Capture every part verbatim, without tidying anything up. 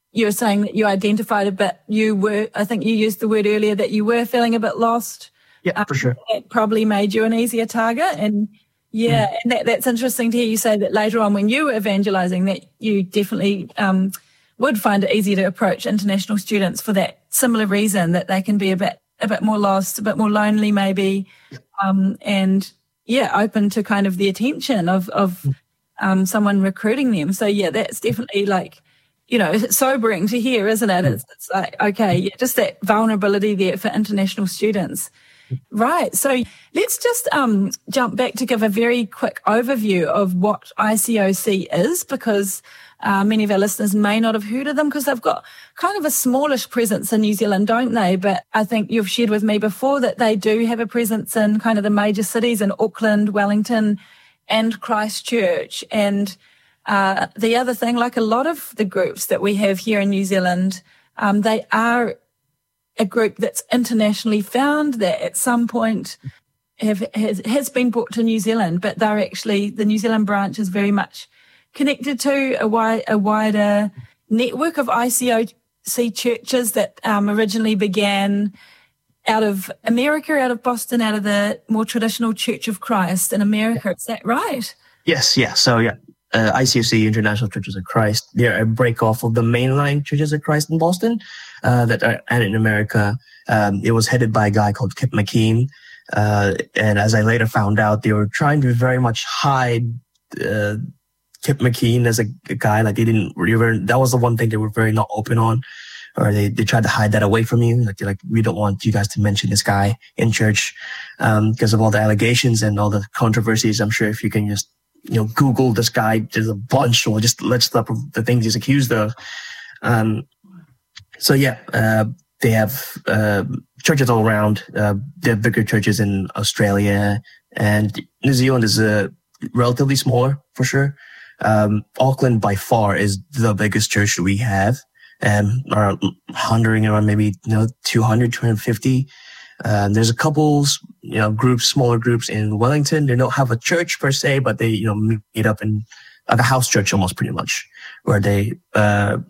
you were saying that you identified a bit, you were, I think you used the word earlier that you were feeling a bit lost. Yeah, um, for sure. It probably made you an easier target. And yeah, mm. and that, that's interesting to hear you say that later on when you were evangelizing that you definitely um, would find it easy to approach international students for that similar reason, that they can be a bit a bit more lost, a bit more lonely maybe, yeah. um, and yeah, open to kind of the attention of, of um, someone recruiting them. So yeah, that's definitely like, you know, it's sobering to hear, isn't it? It's, it's like, okay, yeah, just that vulnerability there for international students. Right. So let's just um, jump back to give a very quick overview of what I C O C is, because uh, many of our listeners may not have heard of them because they've got kind of a smallish presence in New Zealand, don't they? But I think you've shared with me before that they do have a presence in kind of the major cities in Auckland, Wellington and Christchurch. And uh, the other thing, like a lot of the groups that we have here in New Zealand, um, they are a group that's internationally found, that at some point have, has, has been brought to New Zealand, but they're actually, the New Zealand branch is very much connected to a, wide, a wider network of I C O C churches that um, originally began out of America, out of Boston, out of the more traditional Church of Christ in America. Is that right? Yes, yeah. So, yeah, uh, I C O C, International Churches of Christ, they're a break off of the mainline Churches of Christ in Boston uh, that are and in America. Um, it was headed by a guy called Kip McKean. Uh, and as I later found out, they were trying to very much hide uh, Kip McKean as a, a guy. Like they didn't really, that was the one thing they were very not open on, or they, they tried to hide that away from you. Like they're like, we don't want you guys to mention this guy in church, um, because of all the allegations and all the controversies. I'm sure if you can just, you know, Google this guy, there's a bunch, or just list up the things he's accused of. Um, so yeah, uh, they have, uh, churches all around. Uh, they have bigger churches in Australia, and New Zealand is a relatively smaller for sure. Um, Auckland by far is the biggest church that we have, and are hovering around maybe, you know, two hundred, two hundred fifty. Uh, there's a couple, you know, groups, smaller groups in Wellington. They don't have a church per se, but they, you know, meet up in like a house church almost pretty much, where they, uh,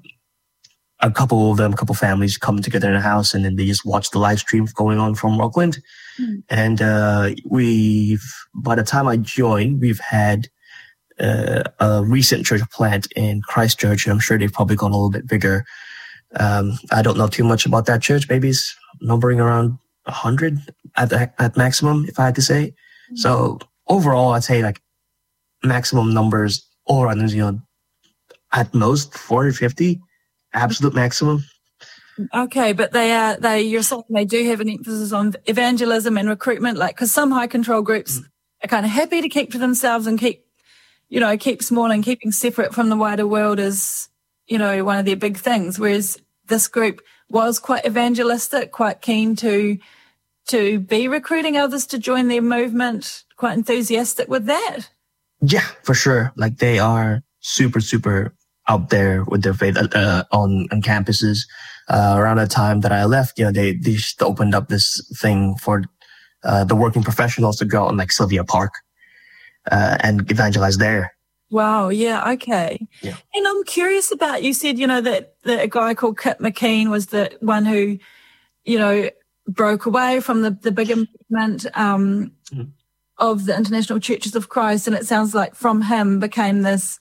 a couple of them, a couple families come together in a house, and then they just watch the live stream going on from Auckland. Mm. And, uh, we've, by the time I joined, we've had, uh, a recent church plant in Christchurch, and I'm sure they've probably gone a little bit bigger. Um, I don't know too much about that church. Maybe it's numbering around a hundred at, at maximum, if I had to say. Mm-hmm. So overall, I'd say like maximum numbers all around New Zealand, at most four hundred fifty, absolute maximum. Okay, but they are, they, you're saying they do have an emphasis on evangelism and recruitment, like, cause some high control groups mm-hmm. are kind of happy to keep to themselves and keep, you know, keep small, and keeping separate from the wider world is, you know, one of their big things. Whereas this group was quite evangelistic, quite keen to, to be recruiting others to join their movement, quite enthusiastic with that. Yeah, for sure. Like they are super, super out there with their faith, uh, on, on campuses. Uh, around the time that I left, you know, they, they just opened up this thing for, uh, the working professionals to go on like Sylvia Park. Uh, and evangelize there. Wow. Yeah. Okay. Yeah. And I'm curious about, you said, you know, that, that a guy called Kip McKean was the one who, you know, broke away from the, the bigger movement, um, mm-hmm. of the International Churches of Christ. And it sounds like from him became this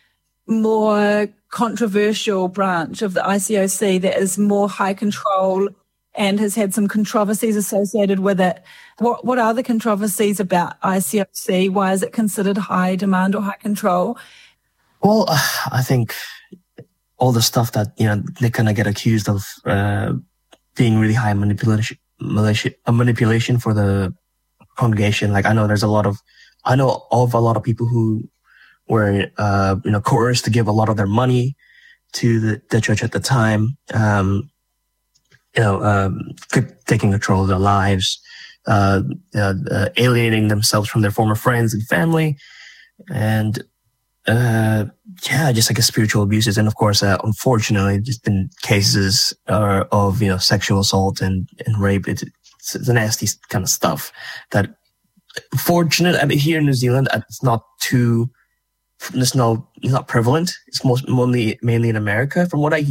more controversial branch of the I C O C that is more high control and has had some controversies associated with it. What what are the controversies about I C O C? Why is it considered high demand or high control? Well, uh, I think all the stuff that, you know, they kind of get accused of uh, being really high manipulation, manipulation, manipulation for the congregation. Like I know there's a lot of, I know of a lot of people who were, uh, you know, coerced to give a lot of their money to the, the church at the time. Um, you know, um, taking control of their lives, uh, uh, uh, alienating themselves from their former friends and family. And, uh, yeah, just like a spiritual abuses. And of course, uh, unfortunately, just been cases, uh, of, you know, sexual assault and, and rape. It's, it's nasty kind of stuff that fortunate. I mean, here in New Zealand, it's not too, it's not, it's not prevalent. It's most, mainly, mainly in America from what I hear.